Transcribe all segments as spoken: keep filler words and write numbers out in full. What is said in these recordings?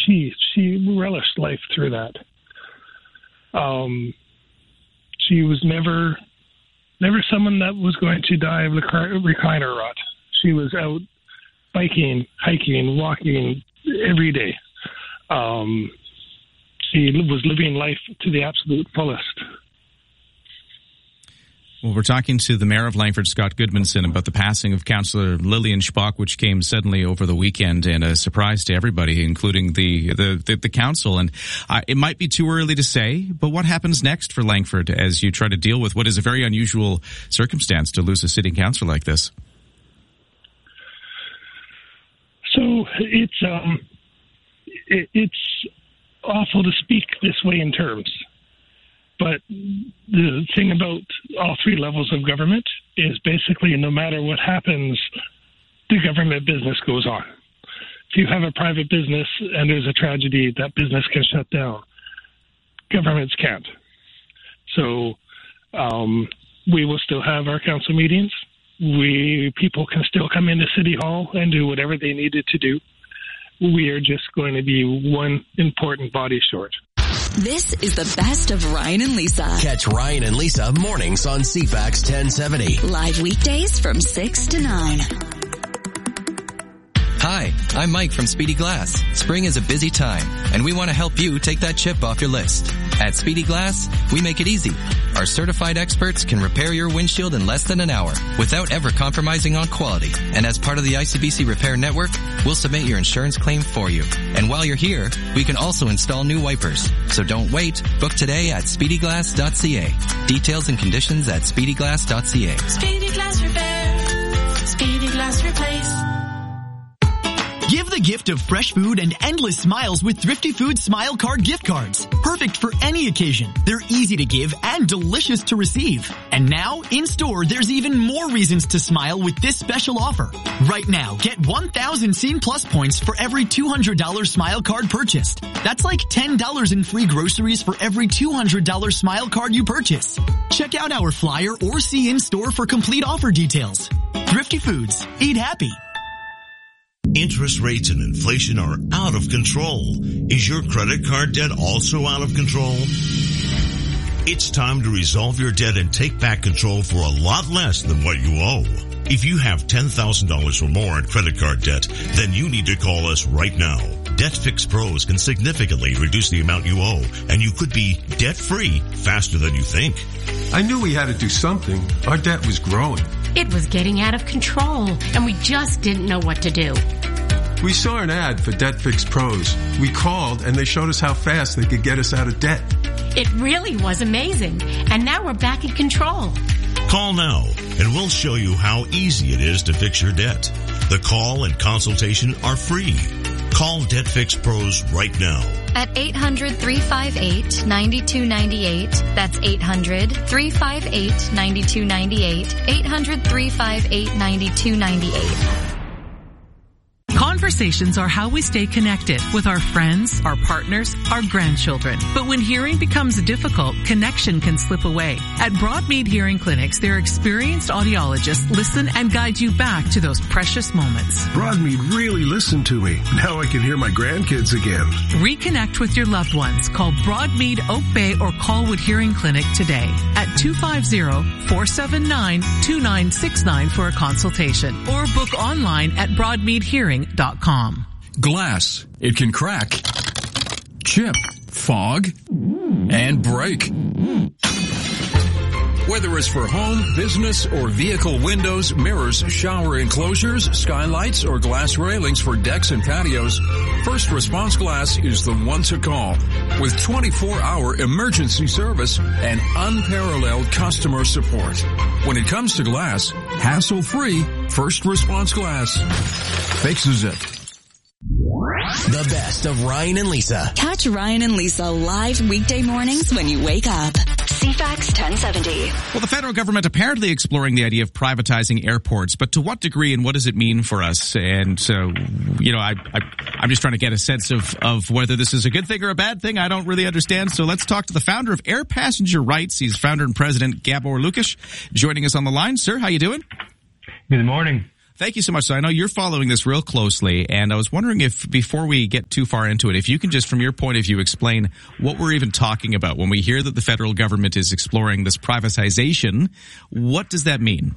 she she relished life through that. Um, she was never never someone that was going to die of recliner rot. She was out biking, hiking, walking every day. Um, she was living life to the absolute fullest. Well, we're talking to the mayor of Langford, Scott Goodmanson, about the passing of Councillor Lillian Spock, which came suddenly over the weekend and a surprise to everybody, including the the, the, the council. And uh, it might be too early to say, but what happens next for Langford as you try to deal with what is a very unusual circumstance to lose a sitting councillor like this? So it's um, it, it's awful to speak this way in terms. But the thing about all three levels of government is basically no matter what happens, the government business goes on. If you have a private business and there's a tragedy, that business can shut down. Governments can't. So um, we will still have our council meetings. We people can still come into City Hall and do whatever they needed to do. We are just going to be one important body short. This is the best of Ryan and Lisa. Catch Ryan and Lisa mornings on C FAX ten seventy. Live weekdays from six to nine. Hi, I'm Mike from Speedy Glass. Spring is a busy time, and we want to help you take that chip off your list. At Speedy Glass, we make it easy. Our certified experts can repair your windshield in less than an hour without ever compromising on quality. And as part of the I C B C Repair Network, we'll submit your insurance claim for you. And while you're here, we can also install new wipers. So don't wait. Book today at speedy glass dot c a. Details and conditions at speedy glass dot c a. Speedy Glass Repair. Speedy Glass Replace. Give the gift of fresh food and endless smiles with Thrifty Foods Smile Card gift cards. Perfect for any occasion. They're easy to give and delicious to receive. And now, in store, there's even more reasons to smile with this special offer. Right now, get one thousand Scene Plus points for every two hundred dollars Smile Card purchased. That's like ten dollars in free groceries for every two hundred dollars Smile Card you purchase. Check out our flyer or see in store for complete offer details. Thrifty Foods. Eat happy. Interest rates and inflation are out of control. Is your credit card debt also out of control? It's time to resolve your debt and take back control for a lot less than what you owe. If you have ten thousand dollars or more in credit card debt, then you need to call us right now. Debt Fix Pros can significantly reduce the amount you owe, and you could be debt-free faster than you think. I knew we had to do something. Our debt was growing. It was getting out of control, and we just didn't know what to do. We saw an ad for Debt Fix Pros. We called, and they showed us how fast they could get us out of debt. It really was amazing, and now we're back in control. Call now, and we'll show you how easy it is to fix your debt. The call and consultation are free. Call Debt Fix Pros right now. At eight hundred, three five eight, nine two nine eight. That's eight hundred, three five eight, nine two nine eight. eight hundred, three five eight, nine two nine eight. Conversations are how we stay connected with our friends, our partners, our grandchildren. But when hearing becomes difficult, connection can slip away. At Broadmead Hearing Clinics, their experienced audiologists listen and guide you back to those precious moments. Broadmead really listened to me. Now I can hear my grandkids again. Reconnect with your loved ones. Call Broadmead Oak Bay or Colwood Hearing Clinic today at two five zero, four seven nine, two nine six nine for a consultation or book online at broadmead hearing dot com. Glass. It can crack, chip, fog, and break. Whether it's for home, business, or vehicle windows, mirrors, shower enclosures, skylights, or glass railings for decks and patios, First Response Glass is the one to call. With twenty-four hour emergency service and unparalleled customer support. When it comes to glass, hassle-free, First Response Glass fixes it. The best of Ryan and Lisa. Catch Ryan and Lisa live weekday mornings when you wake up. C FAX ten seventy. Well, the federal government apparently exploring the idea of privatizing airports, but to what degree and what does it mean for us? And so, you know, I, I, I'm just trying to get a sense of, of whether this is a good thing or a bad thing. I don't really understand. So let's talk to the founder of Air Passenger Rights. He's founder and president Gabor Lukash, joining us on the line. Sir, how you doing? Good morning. Thank you so much. So I know you're following this real closely, and I was wondering if, before we get too far into it, if you can just, from your point of view, explain what we're even talking about. When we hear that the federal government is exploring this privatization, what does that mean?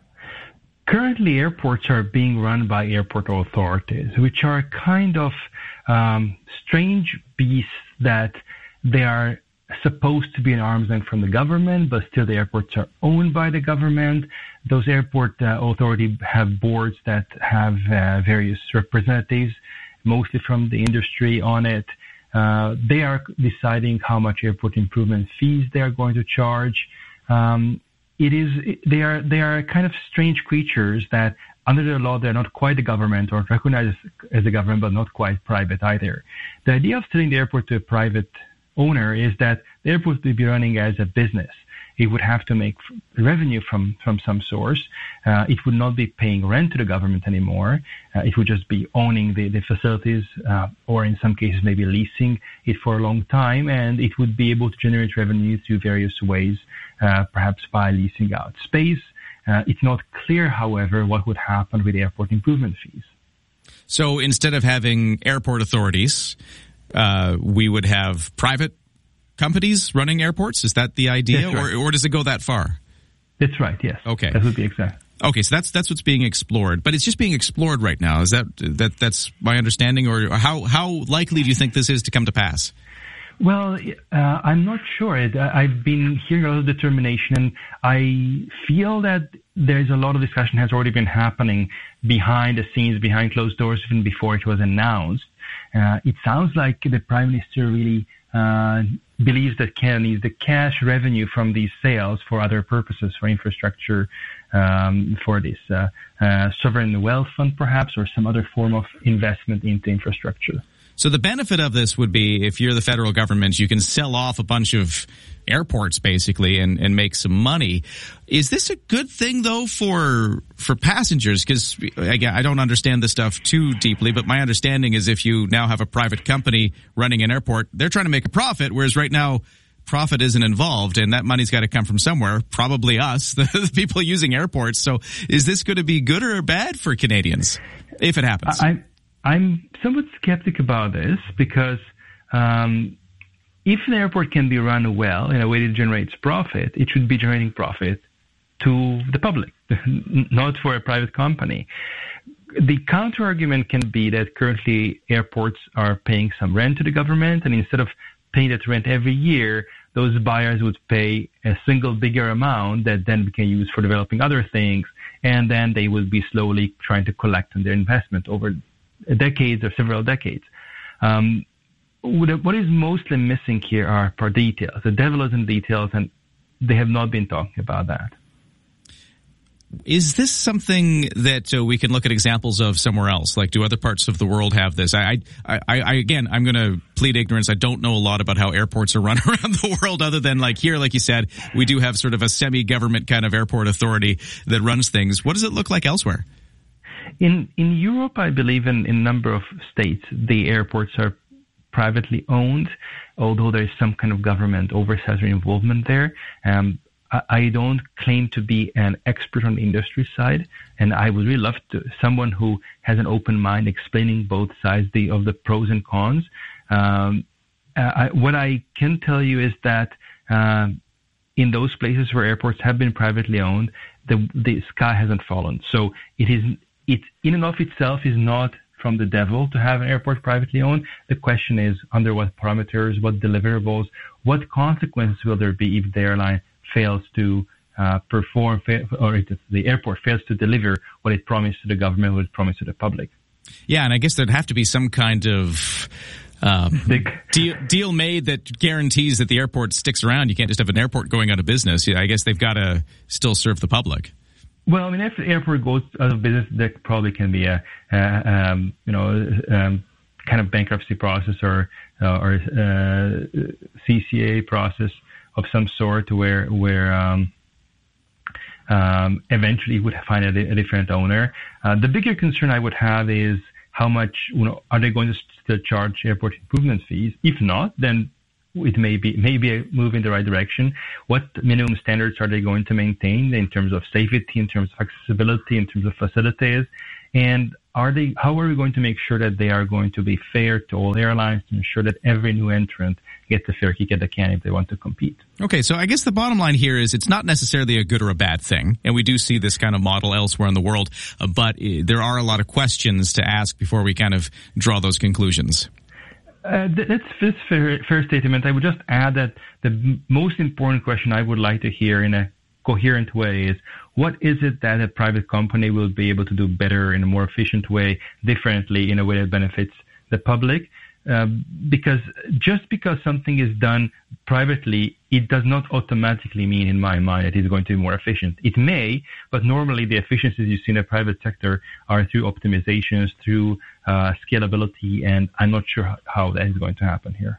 Currently, airports are being run by airport authorities, which are kind of um, strange beasts that they are supposed to be an arm's length from the government, but still the airports are owned by the government. Those airport uh, authorities have boards that have uh, various representatives, mostly from the industry on it. Uh, they are deciding how much airport improvement fees they are going to charge. Um, it is they are they are kind of strange creatures that under the law they're not quite the government or recognized as a government, but not quite private either. The idea of selling the airport to a private owner is that the airport would be running as a business. It would have to make revenue from, from some source. Uh, it would not be paying rent to the government anymore. Uh, it would just be owning the, the facilities, uh, or in some cases maybe leasing it for a long time, and it would be able to generate revenue through various ways, uh, perhaps by leasing out space. Uh, it's not clear, however, what would happen with airport improvement fees. So instead of having airport authorities, uh, we would have private companies running airports? Is that the idea, right. or, or does it go that far? That's right, yes. Okay. That would be exact. Okay, so that's that's what's being explored, but it's just being explored right now. Is that that that's my understanding, or how how likely do you think this is to come to pass? Well, uh, I'm not sure. I've been hearing a lot of determination, and I feel that there's a lot of discussion has already been happening behind the scenes, behind closed doors, even before it was announced. Uh, it sounds like the Prime Minister really uh, believes that Canada needs the cash revenue from these sales for other purposes, for infrastructure, um, for this uh, uh, sovereign wealth fund perhaps, or some other form of investment into infrastructure. So the benefit of this would be, if you're the federal government, you can sell off a bunch of airports basically and, and make some money. Is this a good thing though for for passengers? Because again, I don't understand this stuff too deeply, but my understanding is if you now have a private company running an airport, they're trying to make a profit, whereas right now profit isn't involved, and that money's got to come from somewhere, probably us, the, the people using airports. So is this going to be good or bad for Canadians if it happens? I, I'm somewhat skeptic about this because um, if an airport can be run well in a way that generates profit, it should be generating profit to the public, not for a private company. The counter-argument can be that currently airports are paying some rent to the government, and instead of paying that rent every year, those buyers would pay a single bigger amount that then can use for developing other things, and then they would be slowly trying to collect on their investment over decades or several decades. Um, what is mostly missing here are part details. The devil is in details, and they have not been talking about that. Is this something that uh, we can look at examples of somewhere else? Like, do other parts of the world have this? I, I, I again, I'm going to plead ignorance. I don't know a lot about how airports are run around the world, other than like here, like you said, we do have sort of a semi-government kind of airport authority that runs things. What does it look like elsewhere? In in Europe, I believe in, in a number of states, the airports are privately owned, although there is some kind of government oversight or involvement there. Um, I, I don't claim to be an expert on the industry side, and I would really love to someone who has an open mind explaining both sides the, of the pros and cons. Um, I, what I can tell you is that uh, in those places where airports have been privately owned, the the sky hasn't fallen. So it is it in and of itself is not from the devil to have an airport privately owned. The question is under what parameters, what deliverables, what consequences will there be if the airline fails to uh, perform, or if the airport fails to deliver what it promised to the government, what it promised to the public. Yeah, and I guess there'd have to be some kind of um, deal, deal made that guarantees that the airport sticks around. You can't just have an airport going out of business. I guess they've got to still serve the public. Well, I mean, if the airport goes out of business, there probably can be a, uh, um, you know, um, kind of bankruptcy process or uh, or uh, C C A process of some sort, where where um, um, eventually would find a, a different owner. Uh, the bigger concern I would have is how much, you know, are they going to still charge airport improvement fees? If not, then it may be maybe a move in the right direction. What minimum standards are they going to maintain in terms of safety, in terms of accessibility, in terms of facilities? And are they? How are we going to make sure that they are going to be fair to all airlines to ensure that every new entrant gets a fair kick at the can if they want to compete? Okay, so I guess the bottom line here is it's not necessarily a good or a bad thing, and we do see this kind of model elsewhere in the world, uh, but uh, there are a lot of questions to ask before we kind of draw those conclusions. Uh, that's that's fair, fair statement. I would just add that the m- most important question I would like to hear in a coherent way is, what is it that a private company will be able to do better in a more efficient way, differently, in a way that benefits the public? Uh, because just because something is done privately, it does not automatically mean, in my mind, that it's going to be more efficient. It may, but normally the efficiencies you see in the private sector are through optimizations, through uh, scalability, and I'm not sure how that is going to happen here.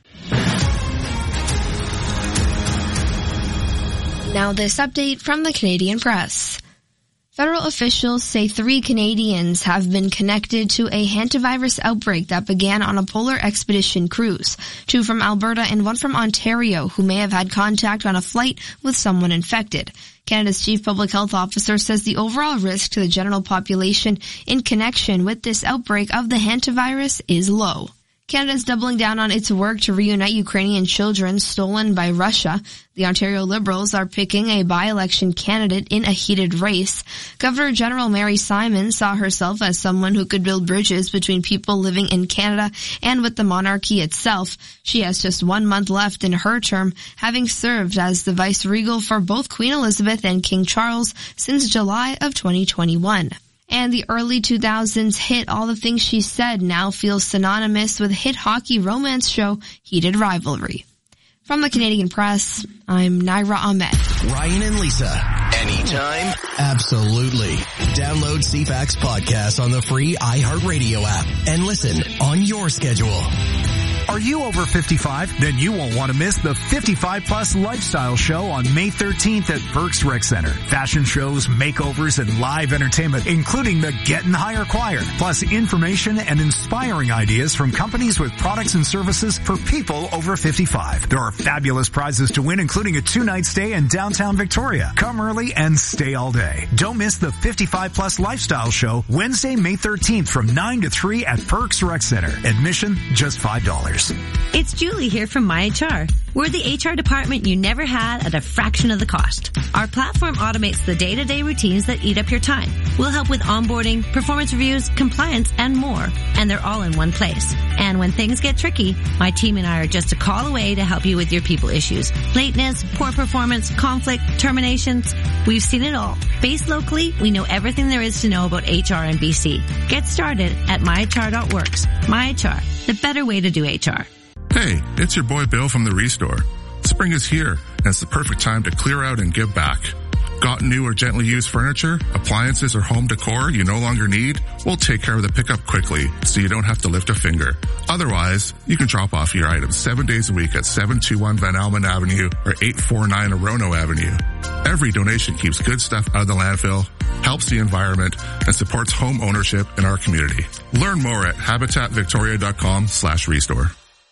Now this update from the Canadian Press. Federal officials say three Canadians have been connected to a hantavirus outbreak that began on a polar expedition cruise. Two from Alberta and one from Ontario who may have had contact on a flight with someone infected. Canada's chief public health officer says the overall risk to the general population in connection with this outbreak of the hantavirus is low. Canada is doubling down on its work to reunite Ukrainian children stolen by Russia. The Ontario Liberals are picking a by-election candidate in a heated race. Governor General Mary Simon saw herself as someone who could build bridges between people living in Canada and with the monarchy itself. She has just one month left in her term, having served as the vice-regal for both Queen Elizabeth and King Charles since July of twenty twenty-one. And the early two thousands hit All the Things She Said now feels synonymous with hit hockey romance show Heated Rivalry. From the Canadian Press, I'm Naira Ahmed. Ryan and Lisa. Anytime? Absolutely. Download C FAX podcast on the free iHeartRadio app and listen on your schedule. Are you over fifty-five? Then you won't want to miss the fifty-five plus Lifestyle Show on May thirteenth at Berks Rec Center. Fashion shows, makeovers, and live entertainment, including the Getting Higher Choir, plus information and inspiring ideas from companies with products and services for people over fifty-five. There are fabulous prizes to win, including a two-night stay in downtown Victoria. Come early and stay all day. Don't miss the fifty-five plus Lifestyle Show Wednesday, May thirteenth from nine to three at Berks Rec Center. Admission, just five dollars. It's Julie here from MyHR. We're the H R department you never had at a fraction of the cost. Our platform automates the day-to-day routines that eat up your time. We'll help with onboarding, performance reviews, compliance, and more. And they're all in one place. And when things get tricky, my team and I are just a call away to help you with your people issues. Lateness, poor performance, conflict, terminations. We've seen it all. Based locally, we know everything there is to know about H R in B C. Get started at my H R dot works. MyHR, the better way to do H R. Hey, it's your boy Bill from the Restore. Spring is here, and it's the perfect time to clear out and give back. Got new or gently used furniture, appliances, or home decor you no longer need? We'll take care of the pickup quickly so you don't have to lift a finger. Otherwise, you can drop off your items seven days a week at seven two one Van Almen Avenue or eight four nine Orono Avenue. Every donation keeps good stuff out of the landfill, helps the environment, and supports home ownership in our community. Learn more at habitat victoria dot com slash restore.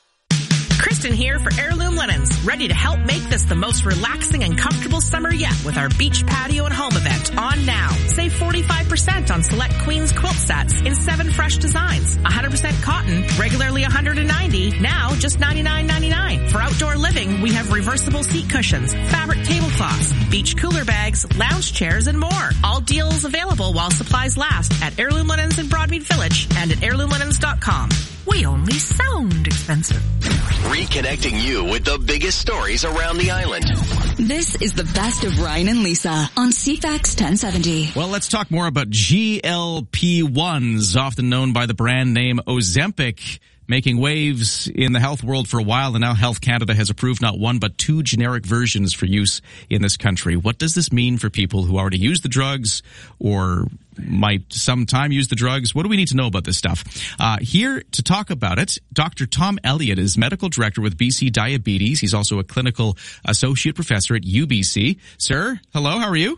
Kristen here for Heirloom Linens, ready to help make this the most relaxing and comfortable summer yet with our beach patio and home event on now. Save forty-five percent on select Queen's quilt sets in seven fresh designs. one hundred percent cotton, regularly one hundred ninety dollars, now just ninety-nine ninety-nine. For outdoor living, we have reversible seat cushions, fabric tablecloths, beach cooler bags, lounge chairs, and more. All deals available while supplies last at Heirloom Linens in Broadmead Village and at heirloom linens dot com. We only sound expensive. Reconnecting you with the biggest stories around the island. This is the best of Ryan and Lisa on C FAX ten seventy. Well, let's talk more about G L P ones, often known by the brand name Ozempic, making waves in the health world for a while, and now Health Canada has approved not one but two generic versions for use in this country. What does this mean for people who already use the drugs or might sometime use the drugs? What do we need to know about this stuff? Uh, here to talk about it, Doctor Tom Elliott is medical director with B C Diabetes. He's also a clinical associate professor at U B C. Sir, hello, how are you?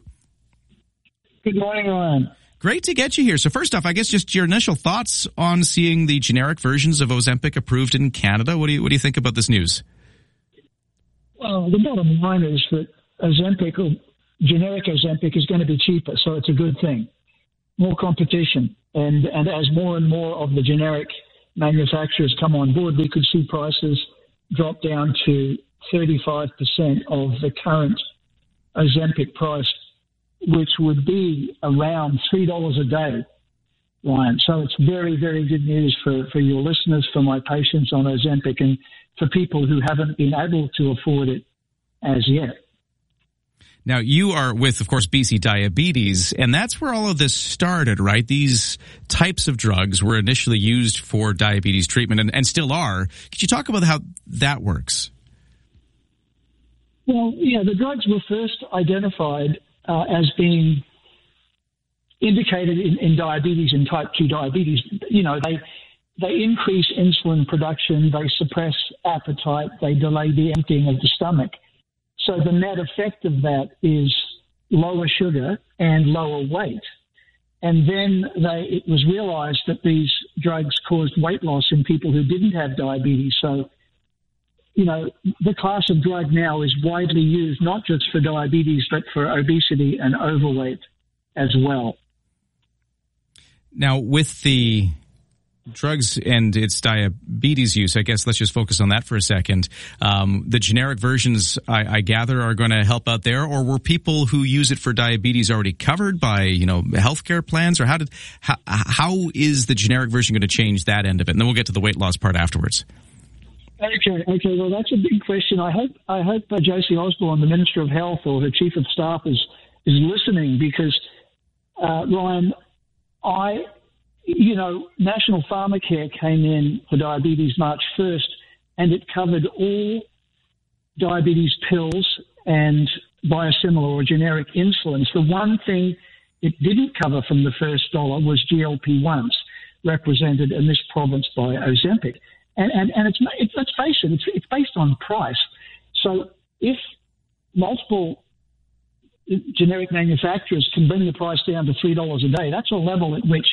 Good morning, Ryan. Great to get you here. So first off, I guess just your initial thoughts on seeing the generic versions of Ozempic approved in Canada. What do you, what do you think about this news? Well, the bottom line is that Ozempic or generic Ozempic is going to be cheaper, so it's a good thing. More competition. And, and as more and more of the generic manufacturers come on board, we could see prices drop down to thirty-five percent of the current Ozempic price, which would be around three dollars a day, Ryan. So it's very, very good news for, for your listeners, for my patients on Ozempic, and for people who haven't been able to afford it as yet. Now, you are with, of course, B C Diabetes, and that's where all of this started, right? These types of drugs were initially used for diabetes treatment and, and still are. Could you talk about how that works? Well, yeah, the drugs were first identified uh, as being indicated in, in diabetes and type two diabetes. You know, they they increase insulin production, they suppress appetite, they delay the emptying of the stomach. So the net effect of that is lower sugar and lower weight. And then they, it was realized that these drugs caused weight loss in people who didn't have diabetes. So, you know, the class of drug now is widely used, not just for diabetes, but for obesity and overweight as well. Now, with the drugs and its diabetes use, I guess let's just focus on that for a second. Um, the generic versions, I, I gather, are going to help out there, or were people who use it for diabetes already covered by, you know, healthcare plans, or how did how, how is the generic version going to change that end of it? And then we'll get to the weight loss part afterwards. Okay, okay. Well, that's a big question. I hope I hope uh, Josie Osborne, the Minister of Health, or her Chief of Staff, is is listening, because uh, Ryan, I. You know, National Pharmacare came in for diabetes March first, and it covered all diabetes pills and biosimilar or generic insulins. The one thing it didn't cover from the first dollar was G L P ones, represented in this province by Ozempic. And, and, and it's, it, let's face it, it's, it's based on price. So if multiple generic manufacturers can bring the price down to three dollars a day, that's a level at which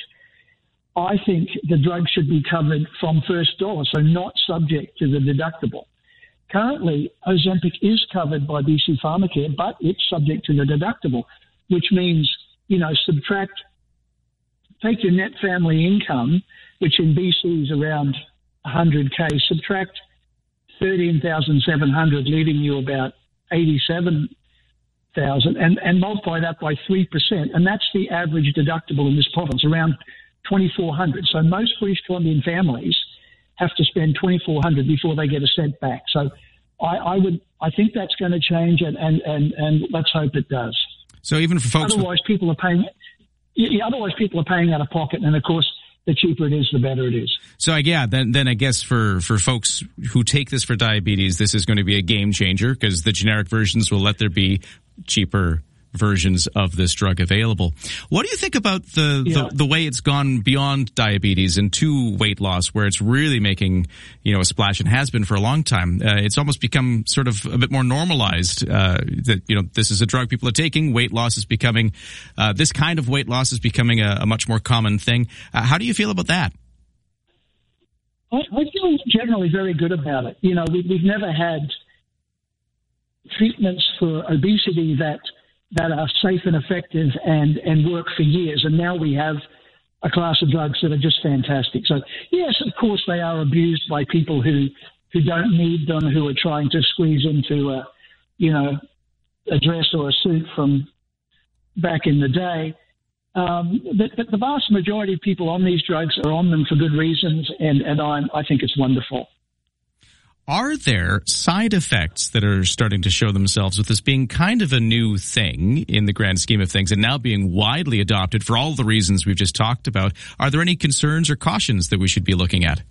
I think the drug should be covered from first dollar, so not subject to the deductible. Currently, Ozempic is covered by B C Pharmacare, but it's subject to the deductible, which means, you know, subtract, take your net family income, which in B C is around one hundred K, subtract thirteen thousand seven hundred, leaving you about eighty-seven thousand, and, and multiply that by three percent, and that's the average deductible in this province, around twenty-four hundred. So most British Columbian families have to spend twenty-four hundred before they get a cent back. So I, I would, I think that's going to change, and, and, and, and let's hope it does. So even for folks, otherwise with- people are paying. Yeah, otherwise people are paying out of pocket, and of course, the cheaper it is, the better it is. So yeah, then then I guess for for folks who take this for diabetes, this is going to be a game changer, because the generic versions will let there be cheaper versions of this drug available. What do you think about the, yeah. the the way it's gone beyond diabetes into weight loss, where it's really making, you know, a splash, and has been for a long time? Uh, it's almost become sort of a bit more normalized uh, that, you know, this is a drug people are taking. Weight loss is becoming, uh, this kind of weight loss is becoming a, a much more common thing. Uh, how do you feel about that? I, I feel generally very good about it. You know, we, we've never had treatments for obesity that that are safe and effective and, and work for years. And now we have a class of drugs that are just fantastic. So, yes, of course, they are abused by people who, who don't need them, who are trying to squeeze into a, you know, a dress or a suit from back in the day. Um, but, but the vast majority of people on these drugs are on them for good reasons, and, and I'm, I think it's wonderful. Are there side effects that are starting to show themselves with this being kind of a new thing in the grand scheme of things, and now being widely adopted for all the reasons we've just talked about? Are there any concerns or cautions that we should be looking at?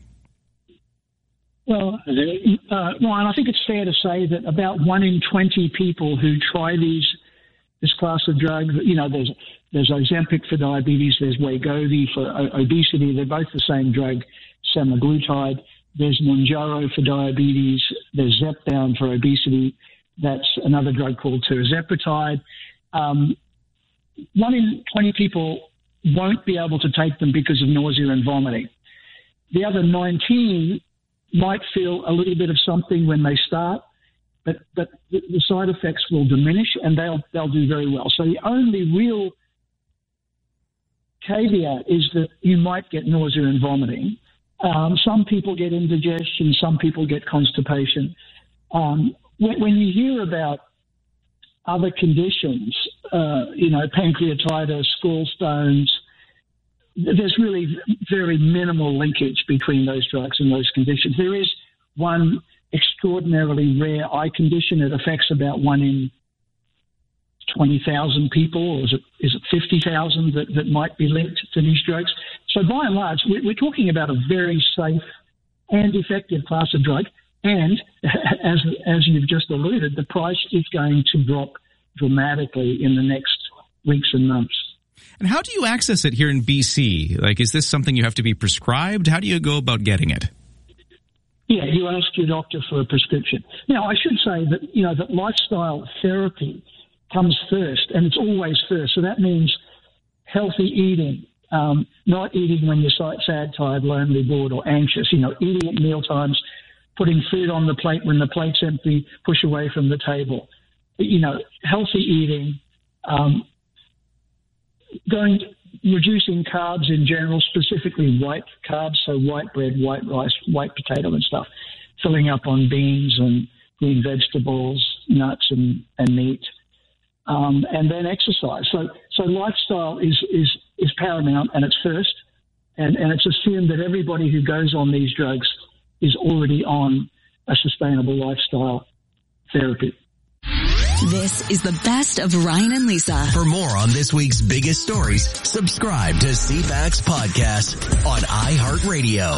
Well, uh, Ryan, I think it's fair to say that about one in twenty people who try these this class of drugs, you know, there's there's Ozempic for diabetes, there's Wegovy for o- obesity. They're both the same drug, semaglutide. There's Mounjaro for diabetes. There's Zepbound for obesity. That's another drug called tirzepatide. Um, one in twenty people won't be able to take them because of nausea and vomiting. The other nineteen might feel a little bit of something when they start, but but the, the side effects will diminish and they'll they'll do very well. So the only real caveat is that you might get nausea and vomiting. Um, some people get indigestion, some people get constipation. Um, when, when you hear about other conditions, uh, you know, pancreatitis, gallstones, there's really very minimal linkage between those drugs and those conditions. There is one extraordinarily rare eye condition. It affects about one in twenty thousand people, or is it is it fifty thousand that, that might be linked to these drugs? So by and large, we're talking about a very safe and effective class of drug. And as as you've just alluded, the price is going to drop dramatically in the next weeks and months. And how do you access it here in B C? Like, is this something you have to be prescribed? How do you go about getting it? Yeah, you ask your doctor for a prescription. Now, I should say that, you know, that lifestyle therapy comes first, and it's always first. So that means healthy eating, um, not eating when you're sad, tired, lonely, bored, or anxious. You know, eating at meal times, putting food on the plate when the plate's empty, push away from the table. You know, healthy eating, um, going, reducing carbs in general, specifically white carbs, so white bread, white rice, white potato and stuff, filling up on beans and green vegetables, nuts and, and meat, um, and then exercise. So, so lifestyle is, is, is paramount, and it's first, and, and it's assumed that everybody who goes on these drugs is already on a sustainable lifestyle therapy. This is the best of Ryan and Lisa. For more on this week's biggest stories, subscribe to C FAX Podcast on iHeartRadio.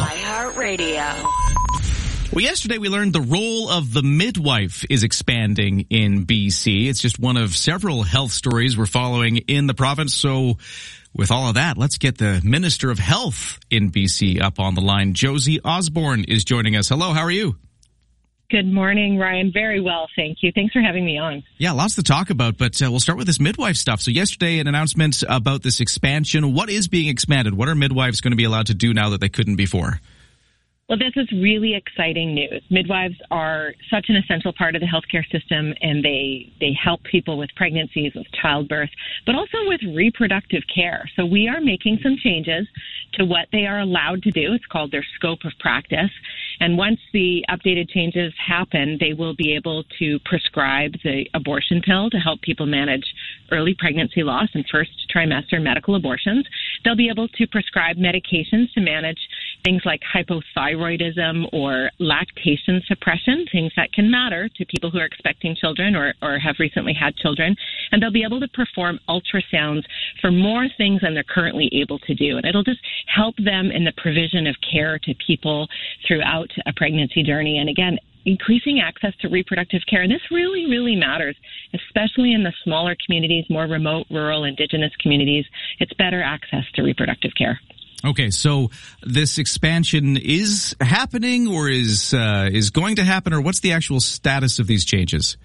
iHeartRadio. Well, yesterday we learned the role of the midwife is expanding in B C. It's just one of several health stories we're following in the province. So with all of that, let's get the Minister of Health in B C up on the line. Josie Osborne is joining us. Hello, how are you? Good morning, Ryan. Very well, thank you. Thanks for having me on. Yeah, lots to talk about, but uh, we'll start with this midwife stuff. So yesterday, an announcement about this expansion. What is being expanded? What are midwives going to be allowed to do now that they couldn't before? Well, this is really exciting news. Midwives are such an essential part of the healthcare system, and they, they help people with pregnancies, with childbirth, but also with reproductive care. So we are making some changes to what they are allowed to do. It's called their scope of practice. And once the updated changes happen, they will be able to prescribe the abortion pill to help people manage early pregnancy loss and first trimester medical abortions. They'll be able to prescribe medications to manage things like hypothyroidism or lactation suppression, things that can matter to people who are expecting children or, or have recently had children. And they'll be able to perform ultrasounds for more things than they're currently able to do. And it'll just help them in the provision of care to people throughout a pregnancy journey. And again, increasing access to reproductive care. And this really, really matters, especially in the smaller communities, more remote, rural, indigenous communities. It's better access to reproductive care. Okay, so this expansion is happening or is uh, is going to happen, or what's the actual status of these changes?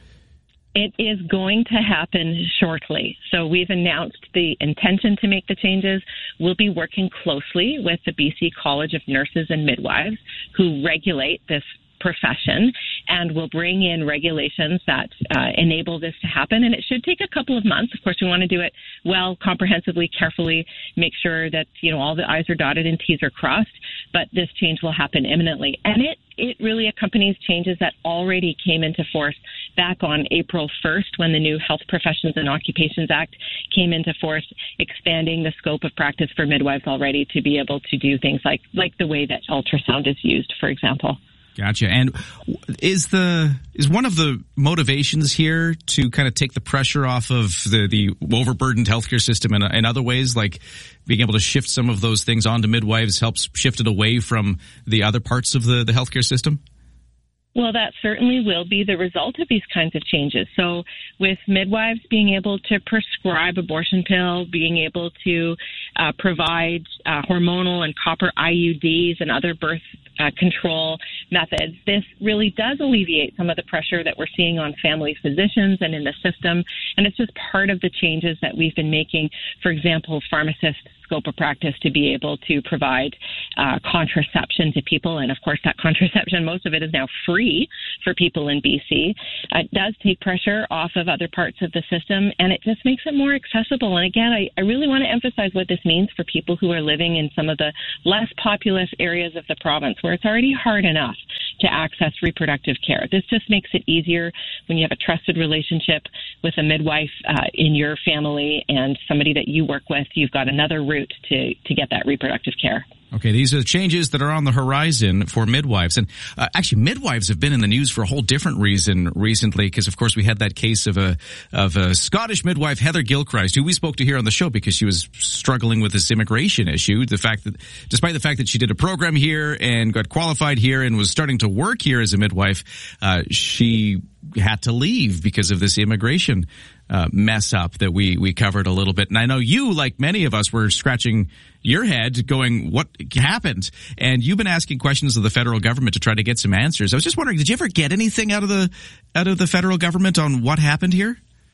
It is going to happen shortly. So we've announced the intention to make the changes. We'll be working closely with the B C College of Nurses and Midwives, who regulate this profession, and we'll bring in regulations that uh, enable this to happen. And it should take a couple of months. Of course, we want to do it well, comprehensively, carefully, make sure that, you know, all the I's are dotted and T's are crossed. But this change will happen imminently. And it, it really accompanies changes that already came into force back on April first when the new Health Professions and Occupations Act came into force, expanding the scope of practice for midwives already to be able to do things like, like the way that ultrasound is used, for example. Gotcha. And is the is one of the motivations here to kind of take the pressure off of the, the overburdened healthcare system in, in other ways, like being able to shift some of those things onto midwives helps shift it away from the other parts of the, the healthcare system? Well, that certainly will be the result of these kinds of changes. So with midwives being able to prescribe abortion pill, being able to uh, provide uh, hormonal and copper I U Ds and other birth uh, control methods, this really does alleviate some of the pressure that we're seeing on family physicians and in the system. And it's just part of the changes that we've been making. For example, pharmacists scope of practice to be able to provide uh, contraception to people. And of course, that contraception, most of it is now free for people in B C. Uh, it does take pressure off of other parts of the system, and it just makes it more accessible. And again, I, I really want to emphasize what this means for people who are living in some of the less populous areas of the province where it's already hard enough to access reproductive care. This just makes it easier when you have a trusted relationship with a midwife uh, in your family and somebody that you work with. You've got another route to, to get that reproductive care. Okay, these are the changes that are on the horizon for midwives. And uh, actually, midwives have been in the news for a whole different reason recently, because, of course, we had that case of a of a Scottish midwife, Heather Gilchrist, who we spoke to here on the show because she was struggling with this immigration issue. The fact that, despite the fact that she did a program here and got qualified here and was starting to work here as a midwife, uh, she had to leave because of this immigration uh, mess up that we, we covered a little bit. And I know you, like many of us, were scratching your head going, what happened? And you've been asking questions of the federal government to try to get some answers. I was just wondering, did you ever get anything out of the out of the federal government on what happened here?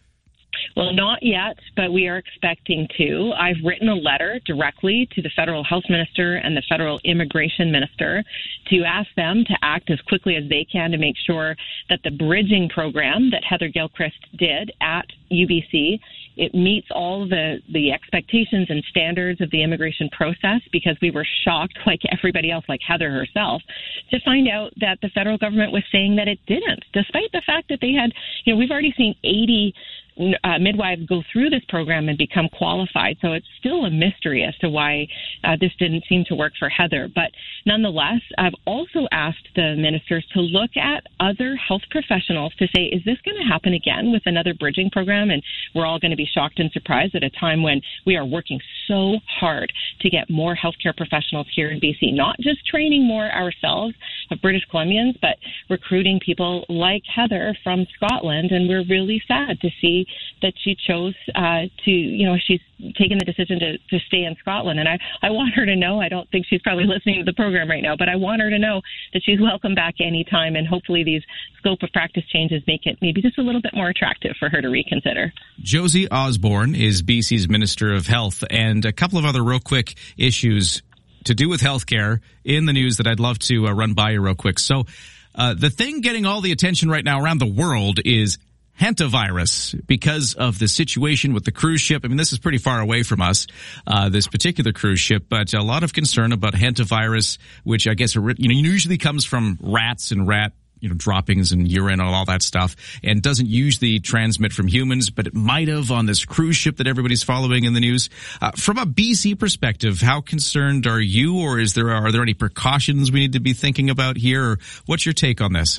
Well, not yet, but we are expecting to. I've written a letter directly to the federal health minister and the federal immigration minister to ask them to act as quickly as they can to make sure that the bridging program that Heather Gilchrist did at U B C, it meets all the, the expectations and standards of the immigration process, because we were shocked, like everybody else, like Heather herself, to find out that the federal government was saying that it didn't, despite the fact that they had, you know, we've already seen eighty Uh, midwives go through this program and become qualified. So it's still a mystery as to why uh, this didn't seem to work for Heather. But nonetheless, I've also asked the ministers to look at other health professionals to say, is this going to happen again with another bridging program? And we're all going to be shocked and surprised at a time when we are working so hard to get more healthcare professionals here in B C, not just training more ourselves of British Columbians, but recruiting people like Heather from Scotland. And we're really sad to see that she chose uh, to, you know, she's taken the decision to, to stay in Scotland. And I, I want her to know, I don't think she's probably listening to the program right now, but I want her to know that she's welcome back anytime. And hopefully these scope of practice changes make it maybe just a little bit more attractive for her to reconsider. Josie Osborne is B C's Minister of Health, and a couple of other real quick issues to do with healthcare in the news that I'd love to uh, run by you real quick. So uh, the thing getting all the attention right now around the world is hantavirus, because of the situation with the cruise ship. I mean, this is pretty far away from us, uh, this particular cruise ship, but a lot of concern about hantavirus, which I guess, you know, usually comes from rats and rat, you know, droppings and urine and all that stuff, and doesn't usually transmit from humans, but it might have on this cruise ship that everybody's following in the news. Uh, from a B C perspective, how concerned are you, or is there, are there any precautions we need to be thinking about here, or what's your take on this?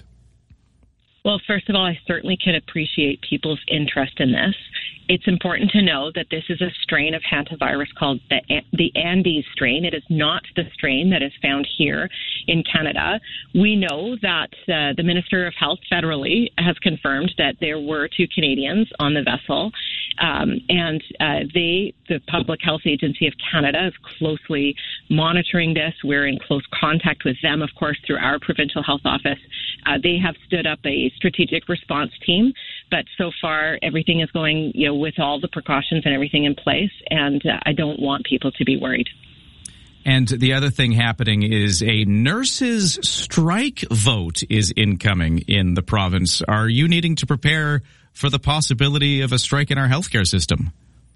Well, first of all, I certainly can appreciate people's interest in this. It's important to know that this is a strain of hantavirus called the, the Andes strain. It is not the strain that is found here in Canada. We know that uh, the Minister of Health federally has confirmed that there were two Canadians on the vessel. Um, and uh, they, the Public Health Agency of Canada, is closely monitoring this. We're in close contact with them, of course, through our provincial health office. Uh, they have stood up a strategic response team, but so far everything is going, you know, with all the precautions and everything in place, and uh, I don't want people to be worried. And the other thing happening is a nurses' strike vote is incoming in the province. Are you needing to prepare for the possibility of a strike in our healthcare system?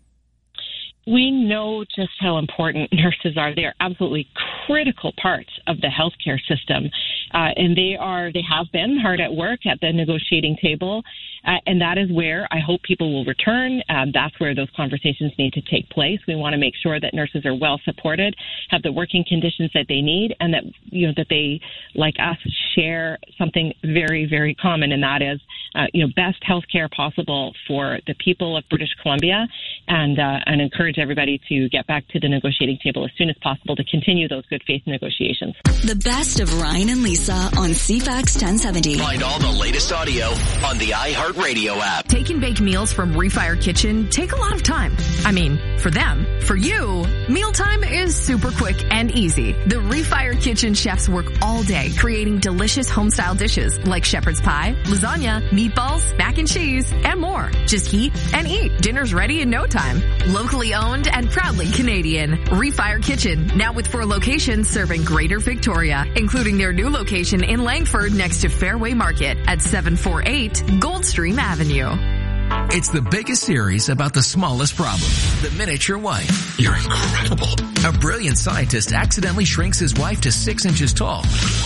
We know just how important nurses are. They are absolutely critical parts of the healthcare system, uh, and they are. They have been hard at work at the negotiating table, uh, and that is where I hope people will return. Um, that's where those conversations need to take place. We want to make sure that nurses are well supported, have the working conditions that they need, and that you know that they, like us, share something very, very common, and that is uh, you know best healthcare possible for the people of British Columbia, and uh, and encourage everybody to get back to the negotiating table as soon as possible to continue those good faith negotiations. The best of Ryan and Lisa on C FAX ten seventy. Find all the latest audio on the iHeartRadio app. Take and bake meals from Refire Kitchen take a lot of time. I mean, for them. For you, mealtime is super quick and easy. The Refire Kitchen chefs work all day creating delicious home-style dishes like shepherd's pie, lasagna, meatballs, mac and cheese, and more. Just heat and eat. Dinner's ready in no time. Locally owned and proudly Canadian. Refire Kitchen, now with four locations serving Greater Victoria, including their new location in Langford next to Fairway Market at seven forty-eight Goldstream Avenue. It's the biggest series about the smallest problem, the miniature wife. You're incredible. A brilliant scientist accidentally shrinks his wife to six inches tall.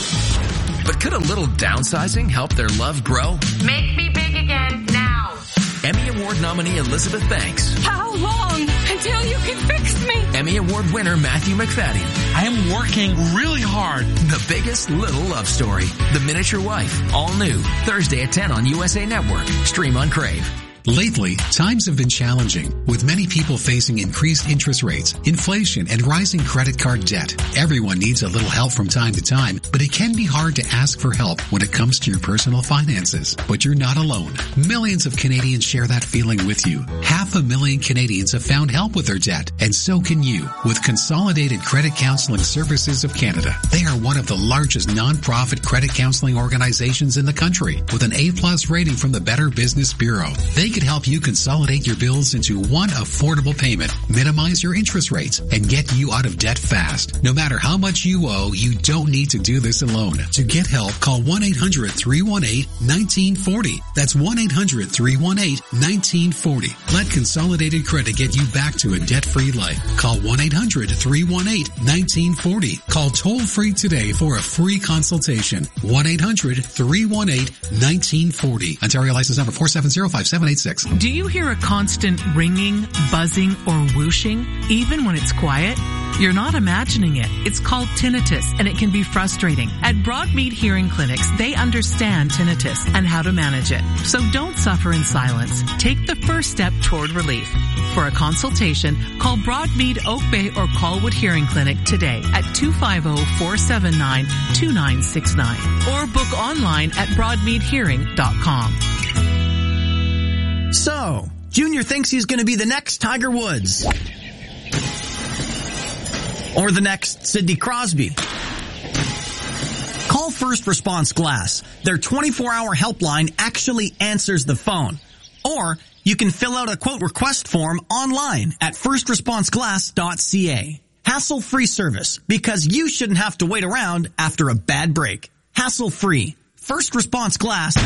But could a little downsizing help their love grow? Make me big again now. Emmy Award nominee Elizabeth Banks. How long until you can fix me? Emmy Award winner Matthew McFadden. I am working really hard. The biggest little love story, The Miniature Wife. All new, Thursday at ten on U S A Network. Stream on Crave. Lately, times have been challenging, with many people facing increased interest rates, inflation, and rising credit card debt. Everyone needs a little help from time to time, but it can be hard to ask for help when it comes to your personal finances. But you're not alone. Millions of Canadians share that feeling with you. Half a million Canadians have found help with their debt, and so can you with Consolidated Credit Counseling Services of Canada. They are one of the largest non-profit credit counseling organizations in the country, with an A-plus rating from the Better Business Bureau. They could help you consolidate your bills into one affordable payment, minimize your interest rates, and get you out of debt fast. No matter how much you owe, you don't need to do this alone. To get help, call one eight hundred, three one eight, one nine four zero. That's one eight hundred, three one eight, one nine four zero. Let Consolidated Credit get you back to a debt-free life. Call one eight hundred, three one eight, one nine four zero. Call toll-free today for a free consultation. one eight hundred, three one eight, one nine four zero. Ontario license number four seven zero, five seven eight six. Do you hear a constant ringing, buzzing, or whooshing, even when it's quiet? You're not imagining it. It's called tinnitus, and it can be frustrating. At Broadmead Hearing Clinics, they understand tinnitus and how to manage it. So don't suffer in silence. Take the first step toward relief. For a consultation, call Broadmead Oak Bay or Colwood Hearing Clinic today at two five zero, four seven nine, two nine six nine or book online at broadmead hearing dot com. So, Junior thinks he's going to be the next Tiger Woods. Or the next Sidney Crosby. Call First Response Glass. Their twenty-four hour helpline actually answers the phone. Or you can fill out a quote request form online at first response glass dot c a. Hassle-free service, because you shouldn't have to wait around after a bad break. Hassle-free. First Response Glass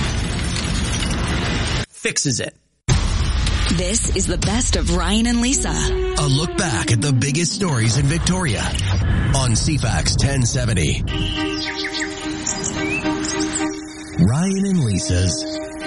fixes it. This is the best of Ryan and Lisa. A look back at the biggest stories in Victoria on C FAX ten seventy. Ryan and Lisa's